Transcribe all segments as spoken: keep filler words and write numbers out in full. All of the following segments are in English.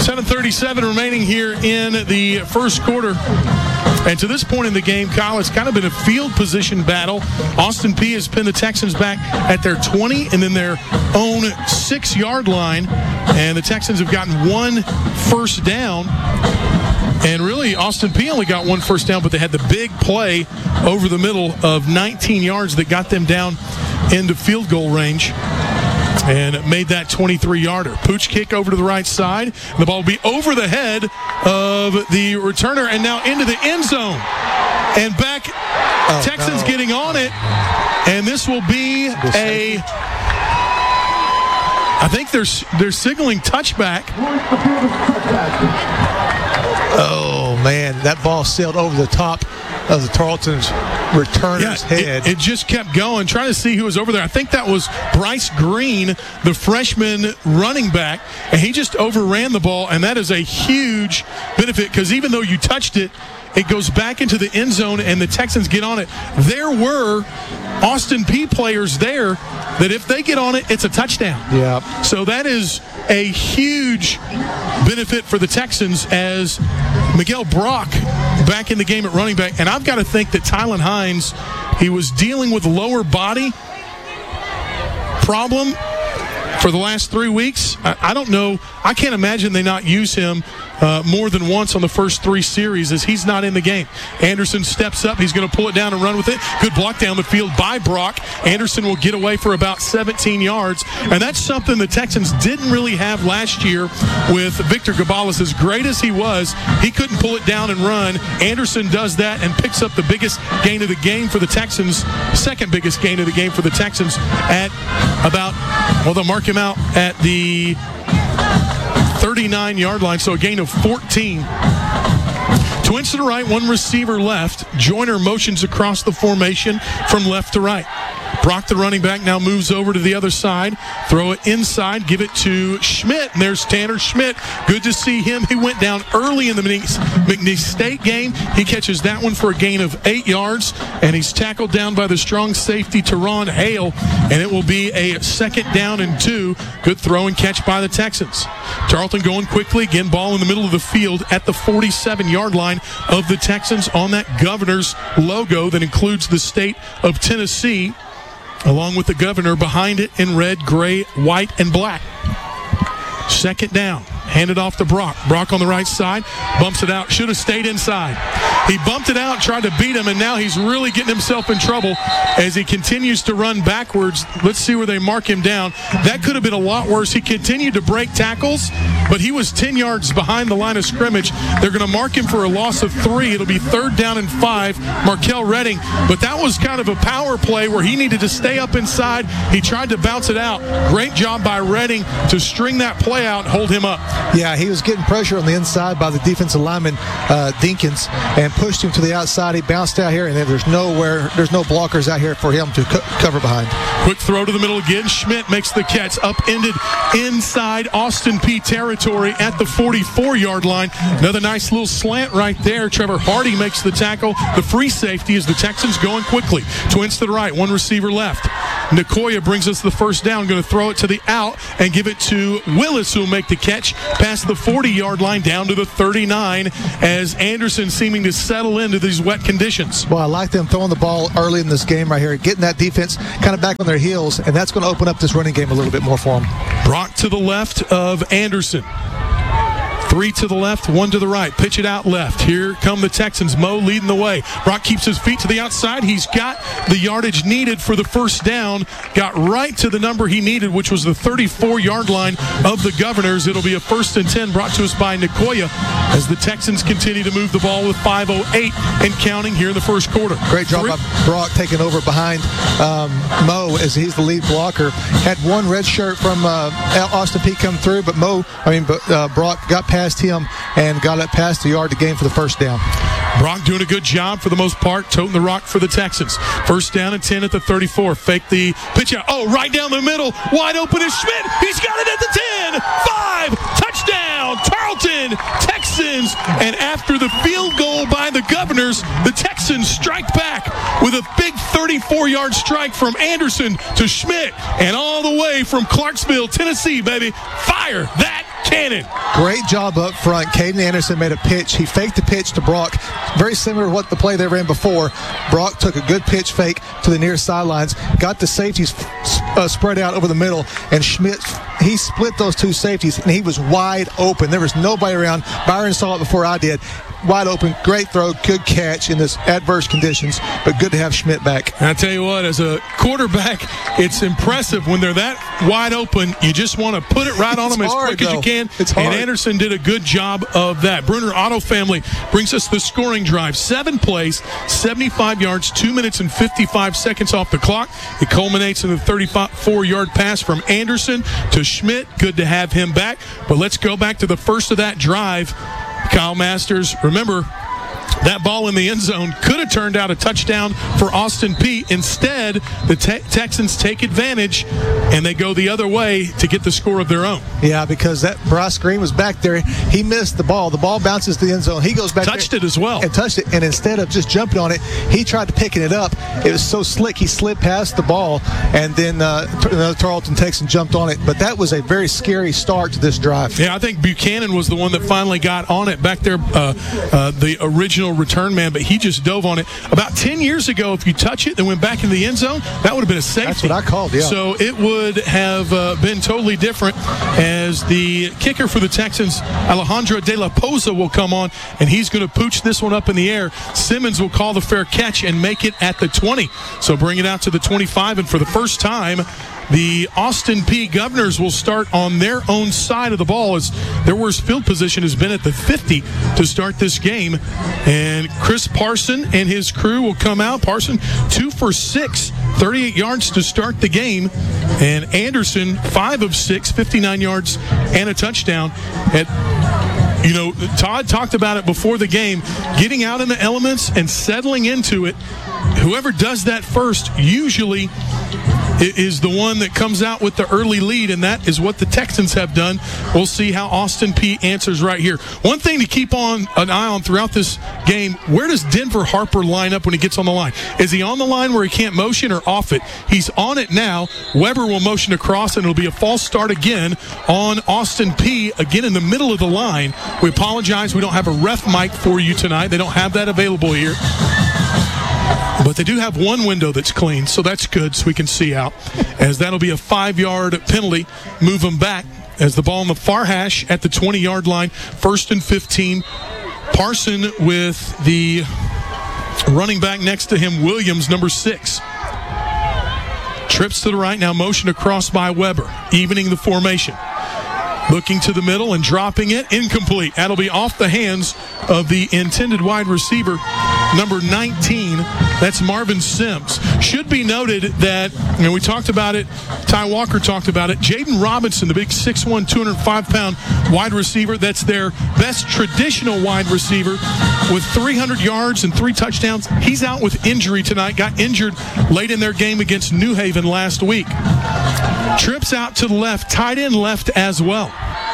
seven thirty-seven remaining here in the first quarter. And to this point in the game, Kyle, it's kind of been a field position battle. Austin Peay has pinned the Texans back at their twenty and then their own six-yard line. And the Texans have gotten one first down. And really, Austin Peay only got one first down, but they had the big play over the middle of nineteen yards that got them down into field goal range and made that twenty-three-yarder. Pooch kick over to the right side. The ball will be over the head of the returner and now into the end zone. And back, oh, Texans no. getting on it. And this will be a, I think they're, they're signaling touchback. Oh, man, that ball sailed over the top of the Tarleton's returner's yeah, head. It, it just kept going, trying to see who was over there. I think that was Bryce Green, the freshman running back, and he just overran the ball, and that is a huge benefit because even though you touched it, it goes back into the end zone, and the Texans get on it. There were Austin Peay players there that if they get on it, it's a touchdown. Yeah. So that is a huge benefit for the Texans as Miguel Brock back in the game at running back. And I've got to think that Tylan Hines, he was dealing with lower body problem for the last three weeks. I, I don't know. I can't imagine they not use him uh, more than once on the first three series as he's not in the game. Anderson steps up. He's going to pull it down and run with it. Good block down the field by Brock. Anderson will get away for about seventeen yards. And that's something the Texans didn't really have last year with Victor Gonzalez. As great as he was, he couldn't pull it down and run. Anderson does that and picks up the biggest gain of the game for the Texans, second biggest gain of the game for the Texans at about, well, they'll mark him out at the thirty-nine-yard line, so a gain of fourteen. Twins to the right, one receiver left. Joyner motions across the formation from left to right. Brock, the running back, now moves over to the other side. Throw it inside, give it to Schmidt. And there's Tanner Schmidt. Good to see him. He went down early in the McNeese State game. He catches that one for a gain of eight yards, and he's tackled down by the strong safety, Teron Hale, and it will be a second down and two. Good throw and catch by the Texans. Tarleton going quickly. Again, ball in the middle of the field at the forty-seven-yard line of the Texans on that Governor's logo that includes the state of Tennessee, along with the Governor behind it in red, gray, white, and black. Second down. Handed off to Brock. Brock on the right side. Bumps it out. Should have stayed inside. He bumped it out, tried to beat him, and now he's really getting himself in trouble as he continues to run backwards. Let's see where they mark him down. That could have been a lot worse. He continued to break tackles, but he was ten yards behind the line of scrimmage. They're going to mark him for a loss of three. It'll be third down and five. Markel Redding. But that was kind of a power play where he needed to stay up inside. He tried to bounce it out. Great job by Redding to string that play out and hold him up. Yeah, he was getting pressure on the inside by the defensive lineman, uh, Dinkins, and pushed him to the outside. He bounced out here, and there's nowhere, there's no blockers out here for him to co- cover behind. Quick throw to the middle again. Schmidt makes the catch, upended inside Austin Peay territory at the forty-four-yard line. Another nice little slant right there. Trevor Hardy makes the tackle. The free safety as the Texans going quickly. Twins to the right, one receiver left. Nicoya brings us the first down. Going to throw it to the out and give it to Willis, who will make the catch past the forty-yard line down to the thirty-nine as Anderson seeming to settle into these wet conditions. Well, I like them throwing the ball early in this game right here, getting that defense kind of back on their heels, and that's going to open up this running game a little bit more for them. Brock to the left of Anderson. Three to the left, one to the right. Pitch it out left. Here come the Texans. Mo leading the way. Brock keeps his feet to the outside. He's got the yardage needed for the first down. Got right to the number he needed, which was the thirty-four-yard line of the Governors. It'll be a first and ten brought to us by Nicoya as the Texans continue to move the ball with five oh eight and counting here in the first quarter. Great job by Brock taking over behind um, Mo as he's the lead blocker. Had one red shirt from uh, Austin Peay come through, but Mo, I mean, but uh, Brock got past him and got it past the yard to gain for the first down. Brock doing a good job for the most part, toting the rock for the Texans. First down and ten at the thirty-four. Fake the pitch out. Oh, right down the middle. Wide open is Schmidt. He's got it at the ten. Five. Touchdown. Tarleton Texans. And after the field goal by the Governors, the Texans strike back with a big thirty-four-yard strike from Anderson to Schmidt. And all the way from Clarksville, Tennessee, baby. Fire that Buchanan. Great job up front. Caden Anderson made a pitch. He faked the pitch to Brock. Very similar to what the play they ran before. Brock took a good pitch fake to the near sidelines, got the safeties uh, spread out over the middle, and Schmidt, he split those two safeties, and he was wide open. There was nobody around. Byron saw it before I did. Wide open, great throw, good catch in this adverse conditions, but good to have Schmidt back. And I tell you what, as a quarterback, it's impressive when they're that wide open. You just want to put it right on them as hard, quick though. as you can. It's hard. And Anderson did a good job of that. Bruner Auto Family brings us the scoring drive. Seven plays, seventy-five yards, two minutes and fifty-five seconds off the clock. It culminates in a thirty-four-yard pass from Anderson to Schmidt. Good to have him back. But let's go back to the first of that drive. Kyle Masters, remember, that ball in the end zone could have turned out a touchdown for Austin Peay. Instead, the te- Texans take advantage, and they go the other way to get the score of their own. Yeah, because that Bryce Green was back there. He missed the ball. The ball bounces to the end zone. He goes back Touched there it as well. And touched it. And instead of just jumping on it, he tried to picking it up. It was so slick. He slid past the ball, and then uh, another Tarleton Texan jumped on it. But that was a very scary start to this drive. Yeah, I think Buchanan was the one that finally got on it back there, uh, uh, the original return man, but he just dove on it. About ten years ago, if you touch it and went back in the end zone, that would have been a safety. That's what I called, yeah. So it would have uh, been totally different, as the kicker for the Texans, Alejandro De La Poza, will come on, and he's going to pooch this one up in the air. Simmons will call the fair catch and make it at the twenty. So bring it out to the twenty-five, and for the first time, the Austin Peay Governors will start on their own side of the ball, as their worst field position has been at the fifty to start this game. And Chris Parson and his crew will come out. Parson, two for six, thirty-eight yards to start the game. And Anderson, five of six, fifty-nine yards and a touchdown. At You know, Todd talked about it before the game, getting out in the elements and settling into it. Whoever does that first usually is the one that comes out with the early lead, and that is what the Texans have done. We'll see how Austin Peay answers right here. One thing to keep on an eye on throughout this game, where does Denver Harper line up when he gets on the line? Is he on the line where he can't motion, or off it? He's on it now. Weber will motion across, and it'll be a false start again on Austin Peay, again in the middle of the line. We apologize, we don't have a ref mic for you tonight. They don't have that available here. But they do have one window that's clean, so that's good, so we can see out. As that'll be a five-yard penalty. Move them back as the ball on the far hash at the twenty-yard line. First and fifteen. Parson with the running back next to him, Williams, number six. Trips to the right, now motion across by Weber, evening the formation. Looking to the middle and dropping it, incomplete. That'll be off the hands of the intended wide receiver, number nineteen. That's Marvin Sims. Should be noted that, you know, we talked about it, Ty Walker talked about it, Jaden Robinson, the big six one, two hundred five pound wide receiver, that's their best traditional wide receiver with three hundred yards and three touchdowns. He's out with injury tonight, got injured late in their game against New Haven last week. Trips out to the left, tight end left as well.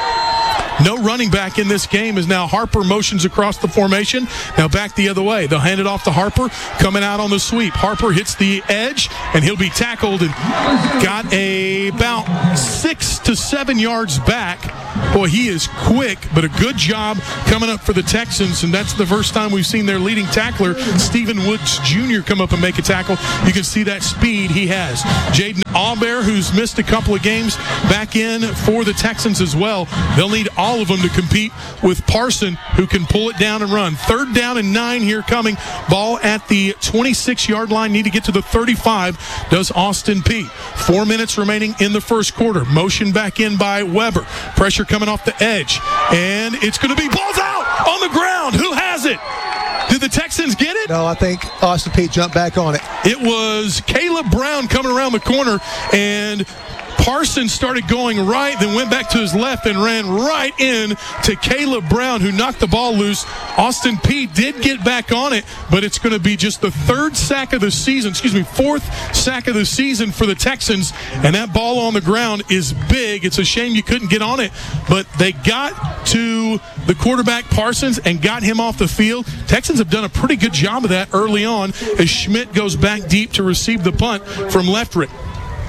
No running back in this game, as now Harper motions across the formation. Now back the other way. They'll hand it off to Harper, coming out on the sweep. Harper hits the edge, and he'll be tackled and got a, about six to seven yards back. Boy, he is quick, but a good job coming up for the Texans, and that's the first time we've seen their leading tackler, Stephen Woods Junior, come up and make a tackle. You can see that speed he has. Jaden Aubert, who's missed a couple of games, back in for the Texans as well. They'll need all of them to compete with Parson, who can pull it down and run. Third down and nine here coming. Ball at the twenty-six-yard line. Need to get to the thirty-five, does Austin Peay. Four minutes remaining in the first quarter. Motion back in by Weber. Pressure coming off the edge. And it's going to be balls out on the ground. Who has it? Did the Texans get it? No, I think Austin Peay jumped back on it. It was Caleb Brown coming around the corner, and Parson started going right, then went back to his left and ran right in to Caleb Brown, who knocked the ball loose. Austin Peay did get back on it, but it's going to be just the third sack of the season, excuse me, fourth sack of the season for the Texans, and that ball on the ground is big. It's a shame you couldn't get on it, but they got to the quarterback Parsons and got him off the field. Texans have done a pretty good job of that early on, as Schmidt goes back deep to receive the punt from Leftrick.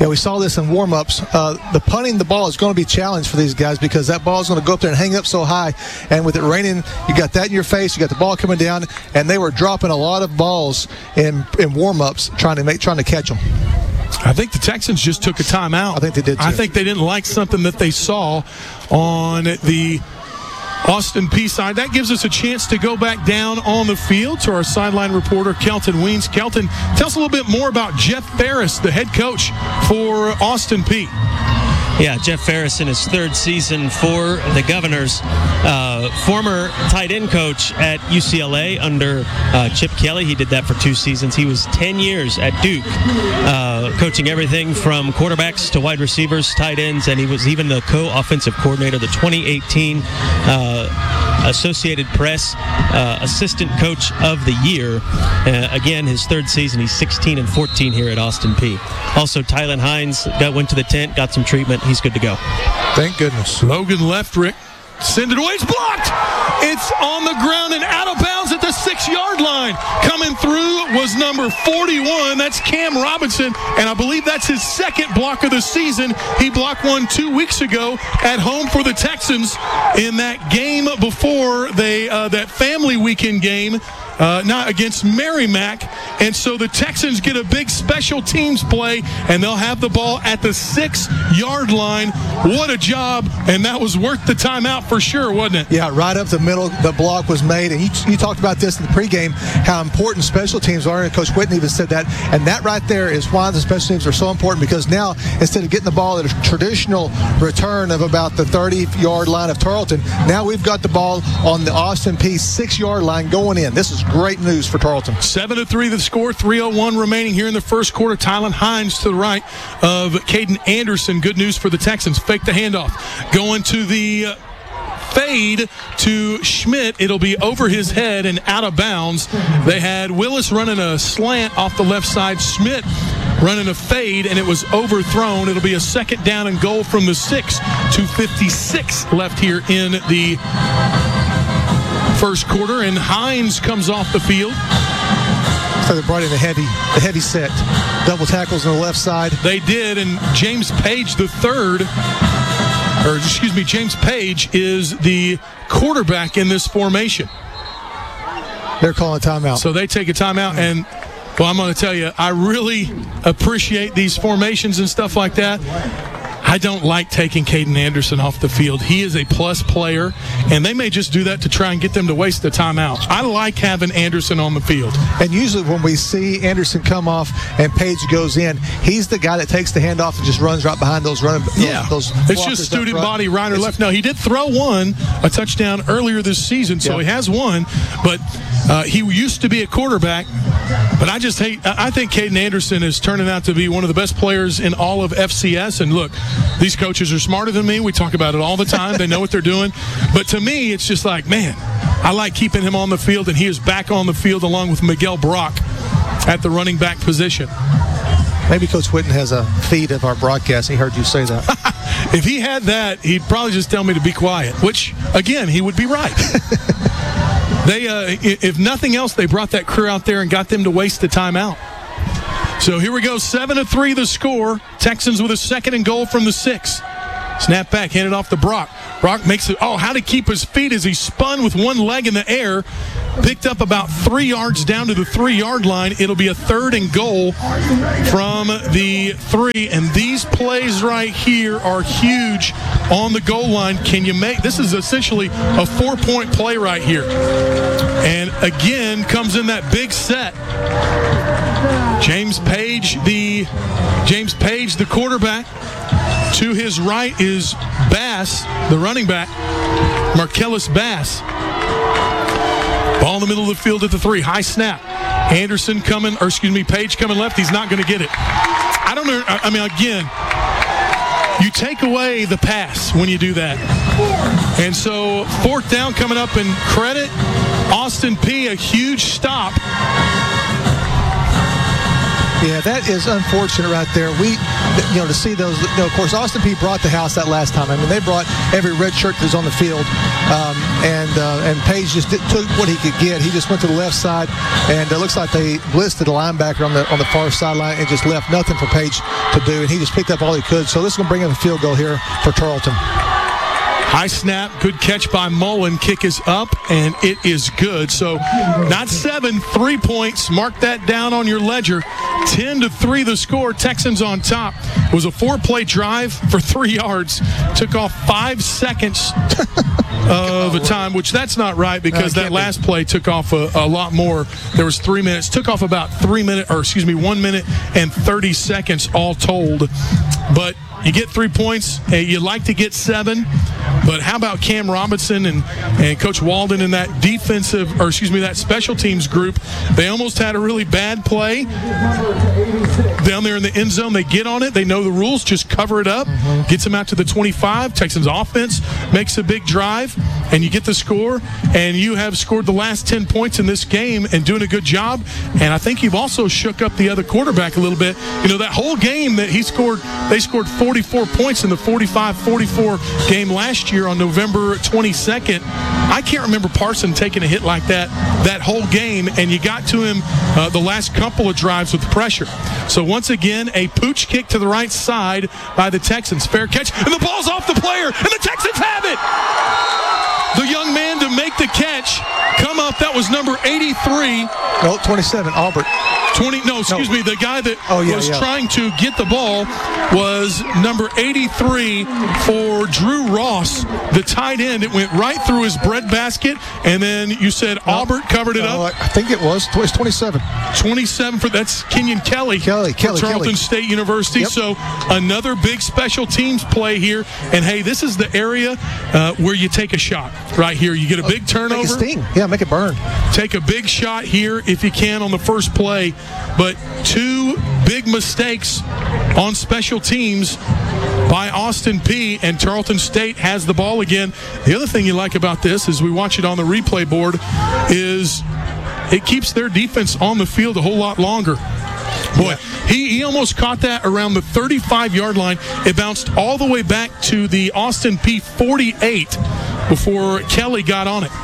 Yeah, we saw this in warm-ups. Uh, the punting the ball is going to be a challenge for these guys because that ball is going to go up there and hang up so high. And with it raining, you got that in your face. You got the ball coming down, and they were dropping a lot of balls in in warm-ups trying to make trying to catch them. I think the Texans just took a timeout. I think they did too. I think they didn't like something that they saw on the Austin Peay side. That gives us a chance to go back down on the field to our sideline reporter, Kelton Weens. Kelton, tell us a little bit more about Jeff Ferris, the head coach for Austin Peay. Yeah, Jeff Ferris in his third season for the Governors. Uh, former tight end coach at U C L A under uh, Chip Kelly. He did that for two seasons. He was ten years at Duke, uh, coaching everything from quarterbacks to wide receivers, tight ends, and he was even the co-offensive coordinator, the twenty eighteen uh, Associated Press uh, Assistant Coach of the Year. Uh, again, his third season. He's sixteen and fourteen here at Austin Peay. Also, Tylen Hines got, went to the tent, got some treatment. He's good to go. Thank goodness. Logan Leftrick. Send it away. It's blocked. It's on the ground and out of bounds at the six-yard line. Coming through was number forty-one. That's Cam Robinson, and I believe that's his second block of the season. He blocked one two weeks ago at home for the Texans in that game before they uh, that family weekend game. Uh, not against Merrimack, and so the Texans get a big special teams play, and they'll have the ball at the six-yard line. What a job, and that was worth the timeout for sure, wasn't it? Yeah, right up the middle, the block was made, and you, you talked about this in the pregame, how important special teams are, and Coach Whitten even said that, and that right there is why the special teams are so important, because now, instead of getting the ball at a traditional return of about the thirty-yard line of Tarleton, now we've got the ball on the Austin Peay six-yard line going in. This is great news for Tarleton. seven to three the score, three oh one remaining here in the first quarter. Tylen Hines to the right of Caden Anderson. Good news for the Texans. Fake the handoff. Going to the uh, fade to Schmidt. It'll be over his head and out of bounds. They had Willis running a slant off the left side. Schmidt running a fade, and it was overthrown. It'll be a second down and goal from the six. two fifty-six left here in the first quarter, and Hines comes off the field. So they brought in the heavy, the heavy set, double tackles on the left side. They did, and James Page the third, or excuse me, James Page is the quarterback in this formation. They're calling a timeout. So they take a timeout, and well, I'm going to tell you, I really appreciate these formations and stuff like that. I don't like taking Caden Anderson off the field. He is a plus player, and they may just do that to try and get them to waste the timeout. I like having Anderson on the field. And usually when we see Anderson come off and Page goes in, he's the guy that takes the handoff and just runs right behind those running. Yeah, those, those it's blockers just student up front. body right or It's, left. No, he did throw one, a touchdown earlier this season, so Yeah. he has one. But uh, he used to be a quarterback. But I just hate, I think Caden Anderson is turning out to be one of the best players in all of F C S. And look, these coaches are smarter than me. We talk about it all the time. They know what they're doing. But to me, it's just like, man, I like keeping him on the field, and he is back on the field along with Miguel Brock at the running back position. Maybe Coach Whitten has a feed of our broadcast. He heard you say that. If he had that, he'd probably just tell me to be quiet, which, again, he would be right. They, uh, if nothing else, they brought that crew out there and got them to waste the timeout. So here we go, seven to three the score. Texans with a second and goal from the six. Snap back, handed off to Brock. Brock makes it, oh, how to keep his feet as he spun with one leg in the air. Picked up about three yards down to the three-yard line. It'll be a third and goal from the three. And these plays right here are huge on the goal line. Can you make, this is essentially a four-point play right here. And again, comes in that big set. James Page, the James Page, the quarterback. To his right is Bass, the running back, Marcellus Bass. Ball in the middle of the field at the three. High snap. Anderson coming, or excuse me, Page coming left. He's not going to get it. I don't know. I mean, again, you take away the pass when you do that. And so fourth down coming up, and credit Austin Peay, a huge stop. Yeah, that is unfortunate right there. We, you know, to see those, you know, of course, Austin Peay brought the house that last time. I mean, they brought every red shirt that was on the field, um, and uh, and Page just did, took what he could get. He just went to the left side, and it looks like they blitzed the linebacker on the on the far sideline and just left nothing for Page to do, and he just picked up all he could. So this is going to bring up a field goal here for Tarleton. High snap, good catch by Mullen. Kick is up, and it is good. So not seven, three points. Mark that down on your ledger. ten to three the score. Texans on top. It was a four-play drive for three yards. Took off five seconds of a time, which that's not right because No, it that can't last play took off a, a lot more. There was three minutes. Took off about three minutes, or excuse me, one minute and thirty seconds all told. But you get three points. Hey, you like to get seven. But how about Cam Robinson and, and Coach Walden and that defensive, or excuse me, that special teams group? They almost had a really bad play down there in the end zone. They get on it. They know the rules. Just cover it up. Mm-hmm. Gets them out to the twenty-five. Texans offense makes a big drive, and you get the score. And you have scored the last ten points in this game and doing a good job. And I think you've also shook up the other quarterback a little bit. You know, that whole game that he scored, they scored forty-four points in the forty-five forty-four game last year on November twenty-second. I can't remember Parson taking a hit like that that whole game, and you got to him uh, the last couple of drives with pressure. So once again, a pooch kick to the right side by the Texans. Fair catch, and the ball's off the player, and the Texans have it! The young man to make the catch, come up, that was number eighty-three. No, twenty-seven, Albert. twenty, no, excuse No. me, the guy that Oh, yeah, was yeah. trying to get the ball was number eighty-three for Drew Ross, the tight end. It went right through his breadbasket, and then you said Albert covered it No, up. I think it was. It was twenty-seven. twenty-seven for, that's Kenyon Kelly. Kelly, for Kelly, Tarleton Kelly. State University. Yep. So another big special teams play here. And hey, this is the area uh, where you take a shot right here. You get a big turnover. Make it sting. Yeah, make it burn. Take a big shot here if you can on the first play, but two big mistakes on special teams by Austin Peay, and Tarleton State has the ball again. The other thing you like about this is we watch it on the replay board is it keeps their defense on the field a whole lot longer. Boy, he, he almost caught that around the thirty-five-yard line. It bounced all the way back to the Austin Peay forty-eight before Kelly got on it.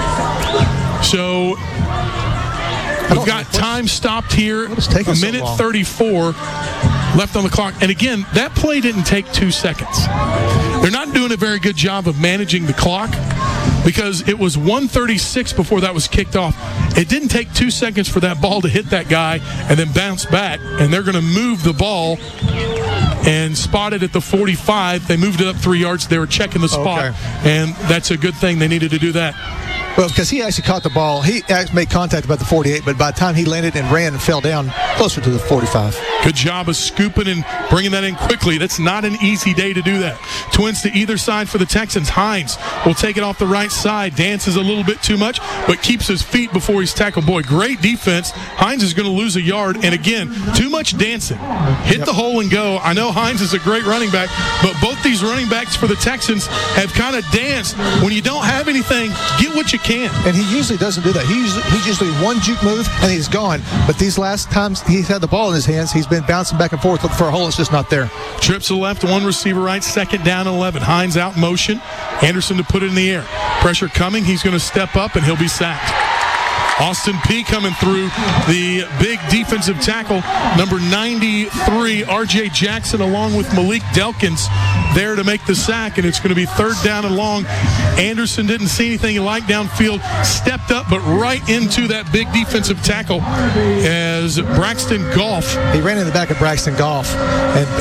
So we've got time stopped here. What is taking A so minute long? thirty-four left on the clock. And again, that play didn't take two seconds. They're not doing a very good job of managing the clock because it was one thirty-six before that was kicked off. It didn't take two seconds for that ball to hit that guy and then bounce back. And they're going to move the ball and spot it at the forty-five. They moved it up three yards. They were checking the spot. Okay. And that's a good thing. They needed to do that. Well, because he actually caught the ball. He actually made contact about the forty-eight, but by the time he landed and ran and fell down, closer to the forty-five. Good job of scooping and bringing that in quickly. That's not an easy day to do that. Twins to either side for the Texans. Hines will take it off the right side. Dances a little bit too much, but keeps his feet before he's tackled. Boy, great defense. Hines is going to lose a yard. And again, too much dancing. Hit Yep. the hole and go. I know Hines is a great running back, but both these running backs for the Texans have kind of danced. When you don't have anything, get what you can. And he usually doesn't do that. He usually, he's usually one juke move and he's gone. But these last times he's had the ball in his hands, he's been bouncing back and forth looking for a hole. It's just not there. Trips to the left, one receiver right, second down and eleven. Hines out in motion. Anderson to put it in the air. Pressure coming. He's going to step up and he'll be sacked. Austin Peay coming through the big defensive tackle, number ninety-three, R J Jackson, along with Malik Delkins there to make the sack, and it's going to be third down and long. Anderson didn't see anything he liked downfield, stepped up, but right into that big defensive tackle as Braxton Goff. He ran in the back of Braxton Goff and